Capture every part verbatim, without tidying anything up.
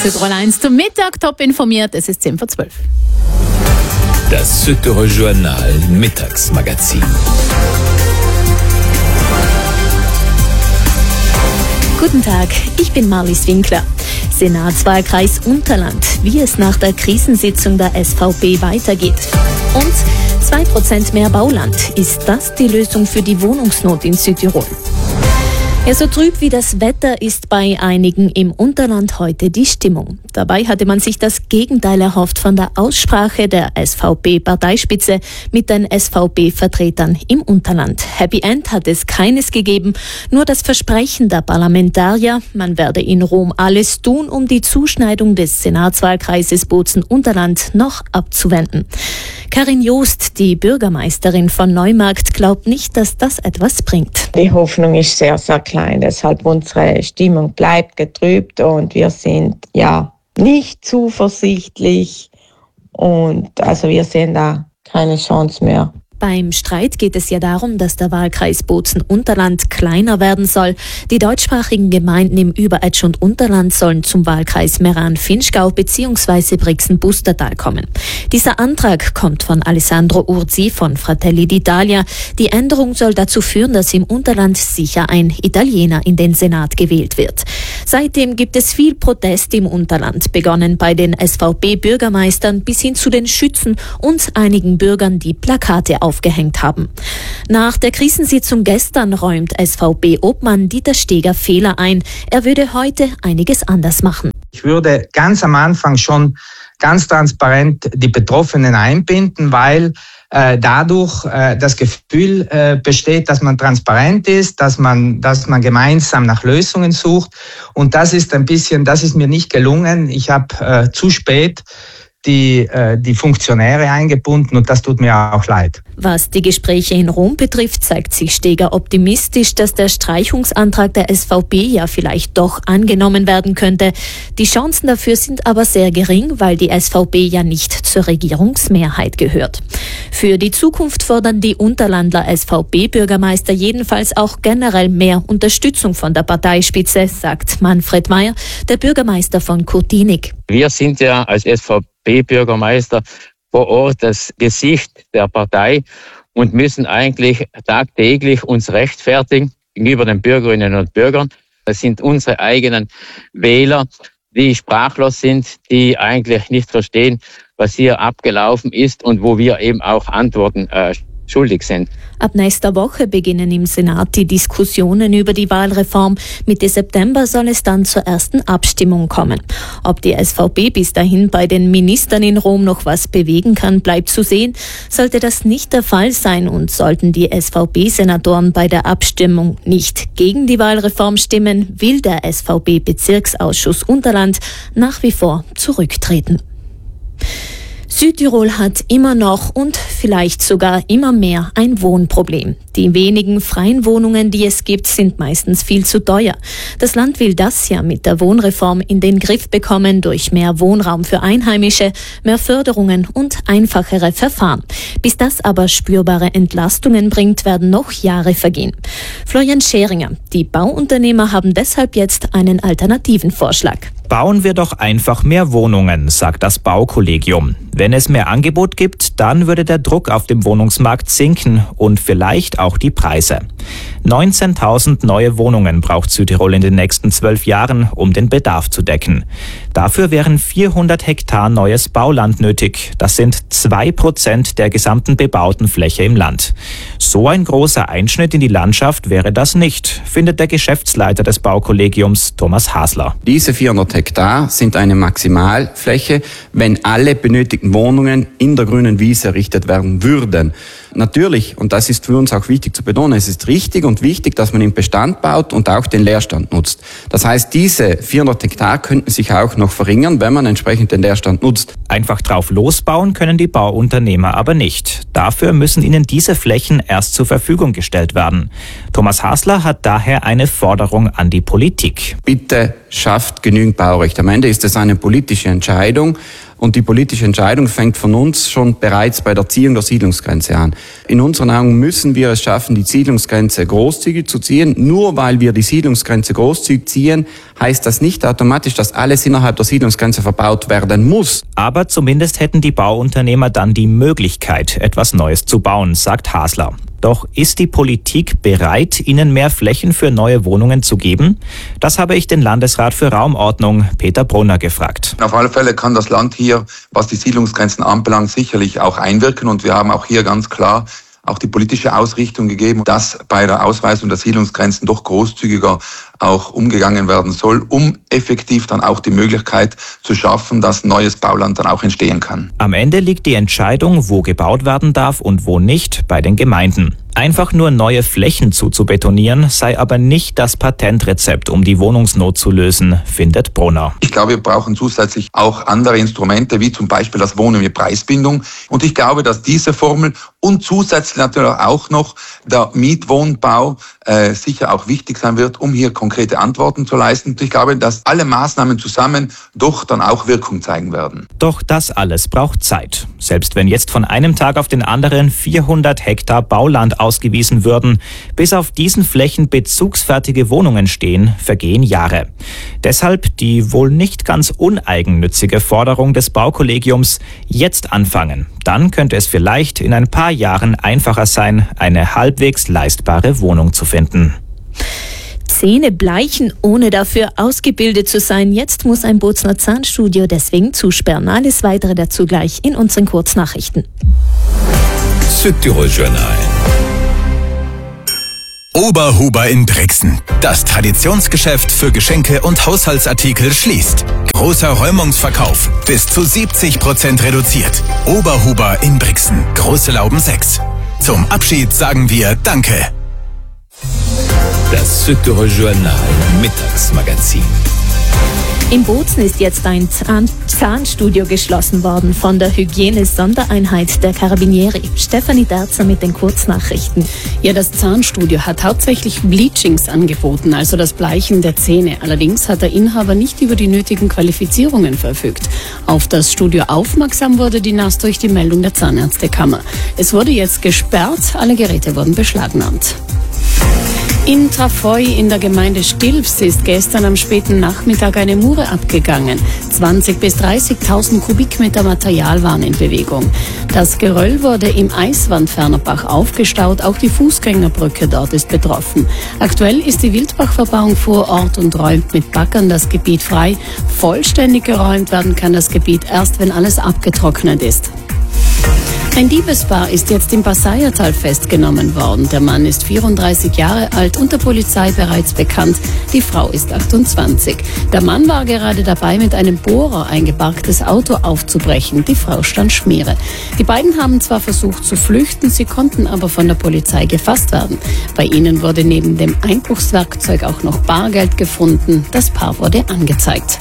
Südtirol eins zum Mittag, top informiert, es ist zehn vor zwölf. Das Südtirol Journal Mittagsmagazin. Guten Tag, ich bin Marlies Winkler. Senatswahlkreis Unterland, wie es nach der Krisensitzung der S V P weitergeht. Und zwei Prozent mehr Bauland, ist das die Lösung für die Wohnungsnot in Südtirol? Ja, so trüb wie das Wetter ist bei einigen im Unterland heute die Stimmung. Dabei hatte man sich das Gegenteil erhofft von der Aussprache der S V P-Parteispitze mit den S V P-Vertretern im Unterland. Happy End hat es keines gegeben, nur das Versprechen der Parlamentarier, man werde in Rom alles tun, um die Zuschneidung des Senatswahlkreises Bozen-Unterland noch abzuwenden. Karin Joost, die Bürgermeisterin von Neumarkt, glaubt nicht, dass das etwas bringt. Die Hoffnung ist sehr, sehr klein, deshalb unsere Stimmung bleibt getrübt und wir sind ja nicht zuversichtlich und also wir sehen da keine Chance mehr. Beim Streit geht es ja darum, dass der Wahlkreis Bozen-Unterland kleiner werden soll. Die deutschsprachigen Gemeinden im Überetsch und Unterland sollen zum Wahlkreis Meran-Finchgau bzw. Brixen-Bustertal kommen. Dieser Antrag kommt von Alessandro Urzi von Fratelli d'Italia. Die Änderung soll dazu führen, dass im Unterland sicher ein Italiener in den Senat gewählt wird. Seitdem gibt es viel Protest im Unterland, begonnen bei den S V P-Bürgermeistern bis hin zu den Schützen und einigen Bürgern, die Plakate auf aufgehängt haben. Nach der Krisensitzung gestern räumt S V P-Obmann Dieter Steger Fehler ein. Er würde heute einiges anders machen. Ich würde ganz am Anfang schon ganz transparent die Betroffenen einbinden, weil äh, dadurch äh, das Gefühl äh, besteht, dass man transparent ist, dass man, dass man gemeinsam nach Lösungen sucht. Und das ist ein bisschen, das ist mir nicht gelungen. Ich habe äh, zu spät die äh, die Funktionäre eingebunden und das tut mir auch leid. Was die Gespräche in Rom betrifft, zeigt sich Steger optimistisch, dass der Streichungsantrag der S V P ja vielleicht doch angenommen werden könnte. Die Chancen dafür sind aber sehr gering, weil die S V P ja nicht zur Regierungsmehrheit gehört. Für die Zukunft fordern die Unterlandler S V P-Bürgermeister jedenfalls auch generell mehr Unterstützung von der Parteispitze, sagt Manfred Meyer, der Bürgermeister von Kurtinik. Wir sind ja als S V P-Bürgermeister vor Ort das Gesicht der Partei und müssen eigentlich tagtäglich uns rechtfertigen gegenüber den Bürgerinnen und Bürgern. Das sind unsere eigenen Wähler, die sprachlos sind, die eigentlich nicht verstehen, was hier abgelaufen ist und wo wir eben auch Antworten äh, schuldig sind. Ab nächster Woche beginnen im Senat die Diskussionen über die Wahlreform. Mitte September soll es dann zur ersten Abstimmung kommen. Ob die S V P bis dahin bei den Ministern in Rom noch was bewegen kann, bleibt zu sehen. Sollte das nicht der Fall sein und sollten die S V P-Senatoren bei der Abstimmung nicht gegen die Wahlreform stimmen, will der S V P-Bezirksausschuss Unterland nach wie vor zurücktreten. Südtirol hat immer noch und vielleicht sogar immer mehr ein Wohnproblem. Die wenigen freien Wohnungen, die es gibt, sind meistens viel zu teuer. Das Land will das ja mit der Wohnreform in den Griff bekommen durch mehr Wohnraum für Einheimische, mehr Förderungen und einfachere Verfahren. Bis das aber spürbare Entlastungen bringt, werden noch Jahre vergehen. Florian Scheringer, die Bauunternehmer haben deshalb jetzt einen alternativen Vorschlag. Bauen wir doch einfach mehr Wohnungen, sagt das Baukollegium. Wenn es mehr Angebot gibt, dann würde der Druck auf dem Wohnungsmarkt sinken und vielleicht auch die Preise. neunzehntausend neue Wohnungen braucht Südtirol in den nächsten zwölf Jahren, um den Bedarf zu decken. Dafür wären vierhundert Hektar neues Bauland nötig. Das sind zwei Prozent der gesamten bebauten Fläche im Land. So ein großer Einschnitt in die Landschaft wäre das nicht, findet der Geschäftsleiter des Baukollegiums Thomas Hasler. Diese vierhundert Hektar sind eine Maximalfläche, wenn alle benötigten Wohnungen in der grünen Wiese errichtet werden würden. Natürlich, und das ist für uns auch wichtig zu betonen, es ist richtig und wichtig, dass man im Bestand baut und auch den Leerstand nutzt. Das heißt, diese vierhundert Hektar könnten sich auch noch verringern, wenn man entsprechend den Leerstand nutzt. Einfach drauf losbauen können die Bauunternehmer aber nicht. Dafür müssen ihnen diese Flächen erst zur Verfügung gestellt werden. Thomas Hasler hat daher eine Forderung an die Politik. Bitte schafft genügend Baurecht. Am Ende ist es eine politische Entscheidung. Und die politische Entscheidung fängt von uns schon bereits bei der Ziehung der Siedlungsgrenze an. In unseren Augen müssen wir es schaffen, die Siedlungsgrenze großzügig zu ziehen. Nur weil wir die Siedlungsgrenze großzügig ziehen, heißt das nicht automatisch, dass alles innerhalb der Siedlungsgrenze verbaut werden muss. Aber zumindest hätten die Bauunternehmer dann die Möglichkeit, etwas Neues zu bauen, sagt Hasler. Doch ist die Politik bereit, ihnen mehr Flächen für neue Wohnungen zu geben? Das habe ich den Landesrat für Raumordnung, Peter Brunner, gefragt. Auf alle Fälle kann das Land hier, was die Siedlungsgrenzen anbelangt, sicherlich auch einwirken. Und wir haben auch hier ganz klar auch die politische Ausrichtung gegeben, dass bei der Ausweisung der Siedlungsgrenzen doch großzügiger auch umgegangen werden soll, um effektiv dann auch die Möglichkeit zu schaffen, dass neues Bauland dann auch entstehen kann. Am Ende liegt die Entscheidung, wo gebaut werden darf und wo nicht, bei den Gemeinden. Einfach nur neue Flächen zuzubetonieren, sei aber nicht das Patentrezept, um die Wohnungsnot zu lösen, findet Brunner. Ich glaube, wir brauchen zusätzlich auch andere Instrumente, wie zum Beispiel das Wohnen mit Preisbindung. Und ich glaube, dass diese Formel und zusätzlich natürlich auch noch der Mietwohnbau äh, sicher auch wichtig sein wird, um hier konkrete Antworten zu leisten. Und ich glaube, dass alle Maßnahmen zusammen doch dann auch Wirkung zeigen werden. Doch das alles braucht Zeit. Selbst wenn jetzt von einem Tag auf den anderen vierhundert Hektar Bauland ausgewiesen würden, bis auf diesen Flächen bezugsfertige Wohnungen stehen, vergehen Jahre. Deshalb die wohl nicht ganz uneigennützige Forderung des Baukollegiums: jetzt anfangen. Dann könnte es vielleicht in ein paar Jahren einfacher sein, eine halbwegs leistbare Wohnung zu finden. Zähne bleichen, ohne dafür ausgebildet zu sein. Jetzt muss ein Bozner Zahnstudio deswegen zusperren. Alles Weitere dazu gleich in unseren Kurznachrichten. Südtirol Journal. Oberhuber in Brixen. Das Traditionsgeschäft für Geschenke und Haushaltsartikel schließt. Großer Räumungsverkauf. Bis zu siebzig Prozent reduziert. Oberhuber in Brixen. Große Lauben sechs. Zum Abschied sagen wir Danke. Das Südtirol Journal Mittagsmagazin. In Bozen ist jetzt ein Zahnstudio geschlossen worden von der Hygiene-Sondereinheit der Carabinieri. Stefanie Derzer mit den Kurznachrichten. Ja, das Zahnstudio hat hauptsächlich Bleachings angeboten, also das Bleichen der Zähne. Allerdings hat der Inhaber nicht über die nötigen Qualifizierungen verfügt. Auf das Studio aufmerksam wurde die N A S durch die Meldung der Zahnärztekammer. Es wurde jetzt gesperrt, alle Geräte wurden beschlagnahmt. In Trafoi in der Gemeinde Stilfs ist gestern am späten Nachmittag eine Mure abgegangen. zwanzigtausend bis dreißigtausend Kubikmeter Material waren in Bewegung. Das Geröll wurde im Eiswandfernerbach aufgestaut, auch die Fußgängerbrücke dort ist betroffen. Aktuell ist die Wildbachverbauung vor Ort und räumt mit Baggern das Gebiet frei. Vollständig geräumt werden kann das Gebiet erst, wenn alles abgetrocknet ist. Ein Diebespaar ist jetzt im Passaiertal festgenommen worden. Der Mann ist vierunddreißig Jahre alt und der Polizei bereits bekannt. Die Frau ist achtundzwanzig. Der Mann war gerade dabei, mit einem Bohrer ein geparktes Auto aufzubrechen. Die Frau stand Schmiere. Die beiden haben zwar versucht zu flüchten, sie konnten aber von der Polizei gefasst werden. Bei ihnen wurde neben dem Einbruchswerkzeug auch noch Bargeld gefunden. Das Paar wurde angezeigt.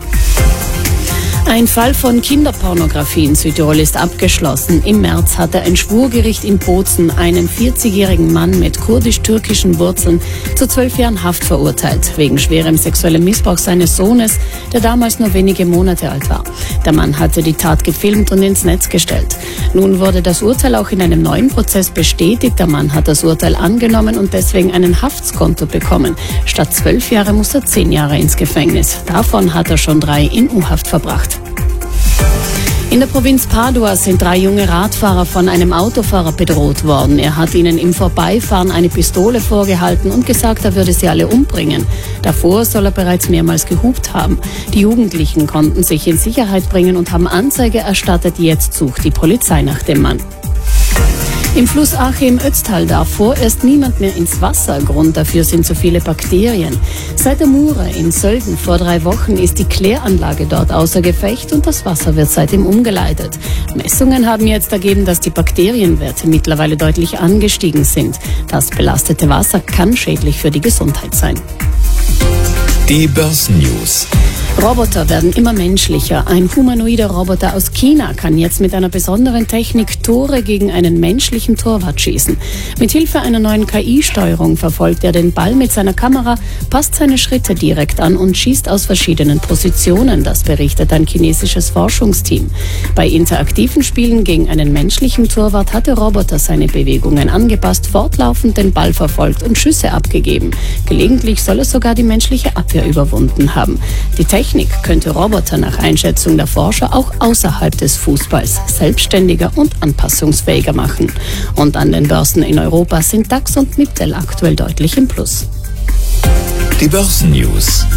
Ein Fall von Kinderpornografie in Südtirol ist abgeschlossen. Im März hatte ein Schwurgericht in Bozen einen vierzigjährigen Mann mit kurdisch-türkischen Wurzeln zu zwölf Jahren Haft verurteilt, wegen schwerem sexuellem Missbrauch seines Sohnes, der damals nur wenige Monate alt war. Der Mann hatte die Tat gefilmt und ins Netz gestellt. Nun wurde das Urteil auch in einem neuen Prozess bestätigt. Der Mann hat das Urteil angenommen und deswegen einen Haftskonto bekommen. Statt zwölf Jahre muss er zehn Jahre ins Gefängnis. Davon hat er schon drei in U-Haft verbracht. In der Provinz Padua sind drei junge Radfahrer von einem Autofahrer bedroht worden. Er hat ihnen im Vorbeifahren eine Pistole vorgehalten und gesagt, er würde sie alle umbringen. Davor soll er bereits mehrmals gehupt haben. Die Jugendlichen konnten sich in Sicherheit bringen und haben Anzeige erstattet. Jetzt sucht die Polizei nach dem Mann. Im Fluss Ache im Ötztal darf vorerst niemand mehr ins Wasser. Grund dafür sind zu viele Bakterien. Seit der Mure in Sölden vor drei Wochen ist die Kläranlage dort außer Gefecht und das Wasser wird seitdem umgeleitet. Messungen haben jetzt ergeben, dass die Bakterienwerte mittlerweile deutlich angestiegen sind. Das belastete Wasser kann schädlich für die Gesundheit sein. Die Börsennews. Roboter werden immer menschlicher. Ein humanoider Roboter aus China kann jetzt mit einer besonderen Technik Tore gegen einen menschlichen Torwart schießen. Mit Hilfe einer neuen K I-Steuerung verfolgt er den Ball mit seiner Kamera, passt seine Schritte direkt an und schießt aus verschiedenen Positionen. Das berichtet ein chinesisches Forschungsteam. Bei interaktiven Spielen gegen einen menschlichen Torwart hat der Roboter seine Bewegungen angepasst, fortlaufend den Ball verfolgt und Schüsse abgegeben. Gelegentlich soll es sogar die menschliche Abwehr überwunden haben. Die Technik könnte Roboter nach Einschätzung der Forscher auch außerhalb des Fußballs selbstständiger und anpassungsfähiger machen. Und an den Börsen in Europa sind DAX und MIPTEL aktuell deutlich im Plus. Die Börsennews.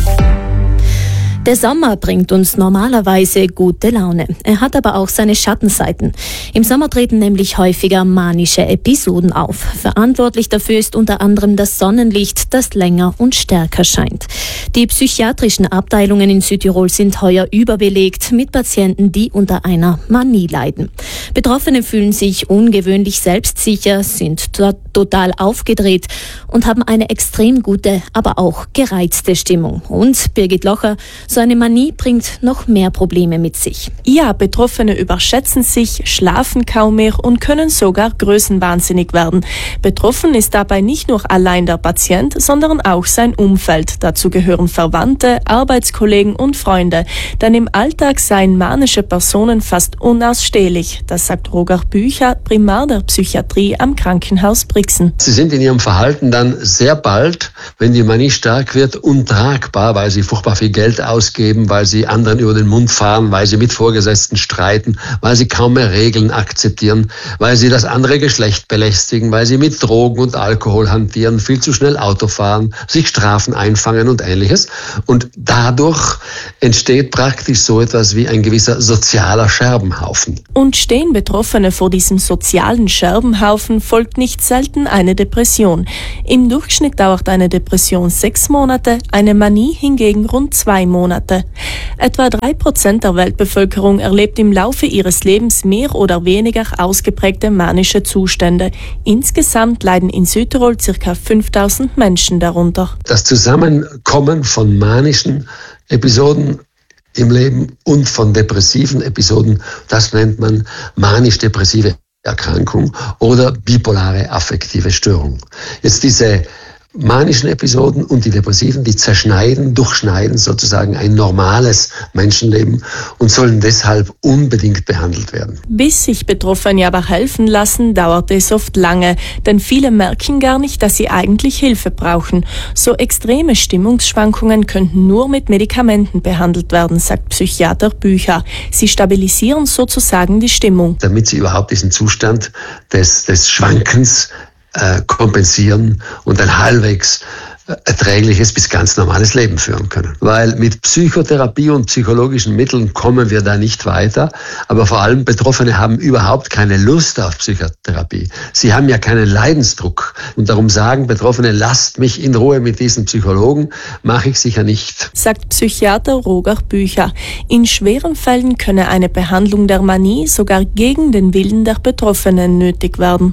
Der Sommer bringt uns normalerweise gute Laune. Er hat aber auch seine Schattenseiten. Im Sommer treten nämlich häufiger manische Episoden auf. Verantwortlich dafür ist unter anderem das Sonnenlicht, das länger und stärker scheint. Die psychiatrischen Abteilungen in Südtirol sind heuer überbelegt mit Patienten, die unter einer Manie leiden. Betroffene fühlen sich ungewöhnlich selbstsicher, sind total aufgedreht und haben eine extrem gute, aber auch gereizte Stimmung. Und Birgit Locher, so eine Manie bringt noch mehr Probleme mit sich. Ja, Betroffene überschätzen sich, schlafen kaum mehr und können sogar größenwahnsinnig werden. Betroffen ist dabei nicht nur allein der Patient, sondern auch sein Umfeld. Dazu gehören Verwandte, Arbeitskollegen und Freunde. Denn im Alltag seien manische Personen fast unausstehlich. Das sagt Roger Bücher, Primar der Psychiatrie am Krankenhaus Brixen. Sie sind in ihrem Verhalten dann sehr bald, wenn die Manie stark wird, untragbar, weil sie furchtbar viel Geld ausgeben, weil sie anderen über den Mund fahren, weil sie mit Vorgesetzten streiten, weil sie kaum mehr Regeln akzeptieren, weil sie das andere Geschlecht belästigen, weil sie mit Drogen und Alkohol hantieren, viel zu schnell Auto fahren, sich Strafen einfangen und Ähnliches. Und dadurch entsteht praktisch so etwas wie ein gewisser sozialer Scherbenhaufen. Und stehen Betroffene vor diesem sozialen Scherbenhaufen, folgt nicht selten eine Depression. Im Durchschnitt dauert eine Depression sechs Monate, eine Manie hingegen rund zwei Monate. Etwa drei Prozent der Weltbevölkerung erlebt im Laufe ihres Lebens mehr oder weniger ausgeprägte manische Zustände. Insgesamt leiden in Südtirol ca. fünftausend Menschen darunter. Das Zusammenkommen von manischen Episoden im Leben und von depressiven Episoden, das nennt man manisch-depressive Erkrankung oder bipolare affektive Störung. Jetzt diese manischen Episoden und die depressiven, die zerschneiden, durchschneiden sozusagen ein normales Menschenleben und sollen deshalb unbedingt behandelt werden. Bis sich Betroffene aber helfen lassen, dauert es oft lange, denn viele merken gar nicht, dass sie eigentlich Hilfe brauchen. So extreme Stimmungsschwankungen könnten nur mit Medikamenten behandelt werden, sagt Psychiater Bücher. Sie stabilisieren sozusagen die Stimmung. Damit sie überhaupt diesen Zustand des, des Schwankens Äh, kompensieren und ein halbwegs äh, erträgliches bis ganz normales Leben führen können. Weil mit Psychotherapie und psychologischen Mitteln kommen wir da nicht weiter, aber vor allem Betroffene haben überhaupt keine Lust auf Psychotherapie. Sie haben ja keinen Leidensdruck und darum sagen Betroffene, lasst mich in Ruhe mit diesen Psychologen, mache ich sicher nicht. Sagt Psychiater Roger Bücher. In schweren Fällen könne eine Behandlung der Manie sogar gegen den Willen der Betroffenen nötig werden.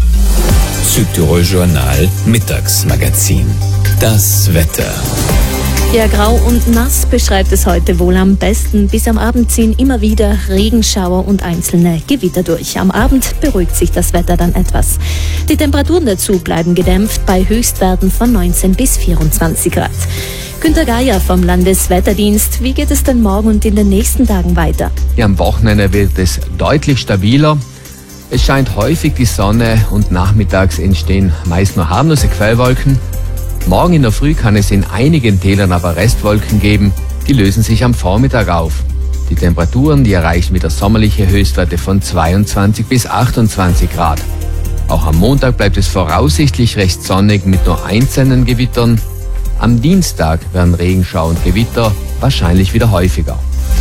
Südtirol Journal Mittagsmagazin. Das Wetter. Ja, grau und nass beschreibt es heute wohl am besten. Bis am Abend ziehen immer wieder Regenschauer und einzelne Gewitter durch. Am Abend beruhigt sich das Wetter dann etwas. Die Temperaturen dazu bleiben gedämpft bei Höchstwerten von neunzehn bis vierundzwanzig Grad. Günter Geier vom Landeswetterdienst. Wie geht es denn morgen und in den nächsten Tagen weiter? Ja, am Wochenende wird es deutlich stabiler. Es scheint häufig die Sonne und nachmittags entstehen meist nur harmlose Quellwolken. Morgen in der Früh kann es in einigen Tälern aber Restwolken geben, die lösen sich am Vormittag auf. Die Temperaturen, die erreichen wieder sommerliche Höchstwerte von zweiundzwanzig bis achtundzwanzig Grad. Auch am Montag bleibt es voraussichtlich recht sonnig mit nur einzelnen Gewittern. Am Dienstag werden Regenschauer und Gewitter wahrscheinlich wieder häufiger.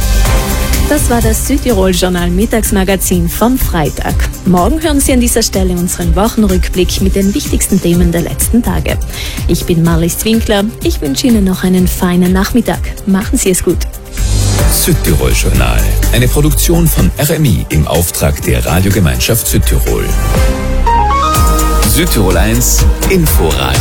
Das war das Südtirol-Journal Mittagsmagazin vom Freitag. Morgen hören Sie an dieser Stelle unseren Wochenrückblick mit den wichtigsten Themen der letzten Tage. Ich bin Marlies Winkler. Ich wünsche Ihnen noch einen feinen Nachmittag. Machen Sie es gut. Südtirol Journal. Eine Produktion von R M I im Auftrag der Radiogemeinschaft Südtirol. Südtirol eins Inforadio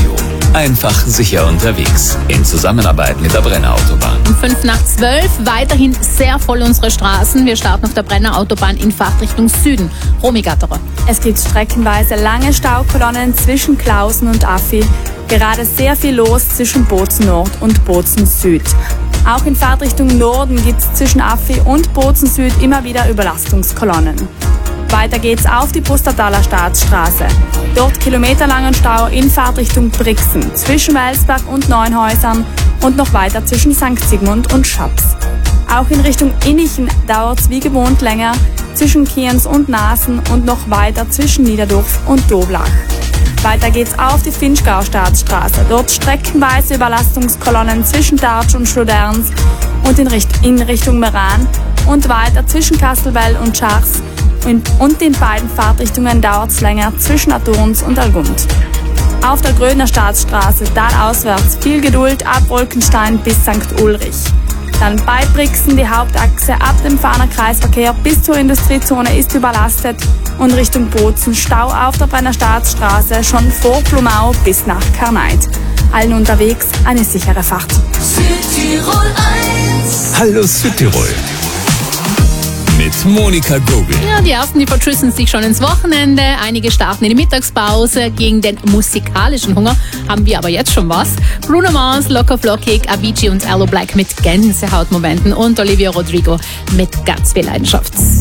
Einfach sicher unterwegs. In Zusammenarbeit mit der Brenner Autobahn. Um fünf nach zwölf, weiterhin sehr voll unsere Straßen. Wir starten auf der Brenner Autobahn in Fahrtrichtung Süden. Romy Gatterer. Es gibt streckenweise lange Staukolonnen zwischen Klausen und Affi. Gerade sehr viel los zwischen Bozen Nord und Bozen Süd. Auch in Fahrtrichtung Norden gibt es zwischen Affi und Bozen Süd immer wieder Überlastungskolonnen. Weiter geht's auf die Pustertaler Staatsstraße. Dort kilometerlangen Stau in Fahrtrichtung Brixen, zwischen Welsberg und Neunhäusern und noch weiter zwischen Sankt Sigmund und Schaps. Auch in Richtung Innichen dauert's wie gewohnt länger, zwischen Kiens und Nasen und noch weiter zwischen Niederdorf und Doblach. Weiter geht's auf die Finchgau-Staatsstraße. Dort streckenweise Überlastungskolonnen zwischen Dartsch und Schloderns und in, Richt- in Richtung Meran und weiter zwischen Kastelbell und Schars. Und in beiden Fahrtrichtungen dauert's länger zwischen Aturns und Algund. Auf der Grödner Staatsstraße, talauswärts, viel Geduld ab Wolkenstein bis Sankt Ulrich. Dann bei Brixen die Hauptachse ab dem Fahner Kreisverkehr bis zur Industriezone ist überlastet und Richtung Bozen Stau auf der Brenner Staatsstraße schon vor Blumau bis nach Karneit. Allen unterwegs eine sichere Fahrt. Südtirol eins. Hallo Südtirol. Mit Monika Gogel. Ja, die ersten, die vertrüssen sich schon ins Wochenende. Einige starten in die Mittagspause. Gegen den musikalischen Hunger haben wir aber jetzt schon was. Bruno Mars, Locker Flockig, Avicii und Aloe Black mit Gänsehautmomenten und Olivia Rodrigo mit ganz viel Leidenschaft.